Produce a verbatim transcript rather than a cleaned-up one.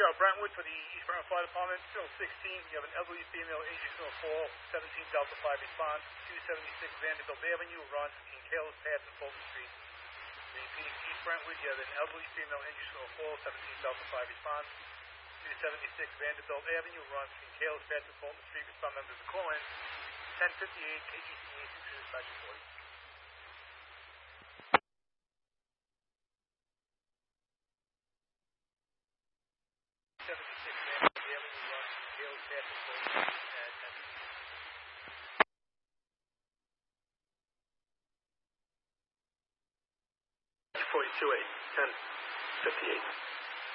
uh, Brentwood for the East Brentwood Fire Department. Still sixteen, you have an elderly female, injured from a fall. seventeen Delta five response. two seventy-six Vanderbilt Avenue, runs between Kalos Path and Fulton Street. Repeating East Brentwood, you have an elderly female, injured from a fall. seventeen Delta five response. two seventy-six Vanderbilt Avenue, runs between Kalos Path and Fulton Street. Respond members to call in. ten fifty-eight K G C A six dispatch report. seventy-six Vanderbilt Avenue, runs between Kalos Path and Fulton Street. forty-two eight, ten fifty-eight.